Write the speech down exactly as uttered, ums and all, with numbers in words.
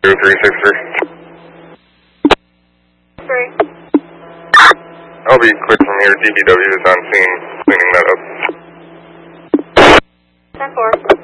three six three. Three. I'll be quick from here. D B W is on scene, cleaning that up. ten four.